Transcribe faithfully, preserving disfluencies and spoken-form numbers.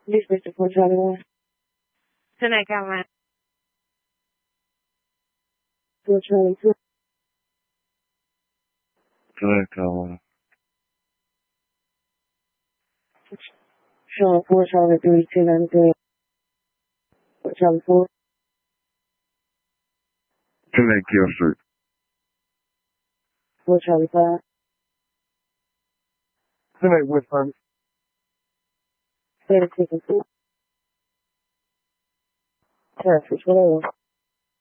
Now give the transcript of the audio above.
Distrito for Charlie one. Tonight, Caroline. For Charlie two. Tonight, Caroline. Sean four, Charlie three, two ninety-three. For Charlie four. Tonight, Kill Street. For Charlie five. Tonight, West Palm. thirty-six and four. Perfect, whatever.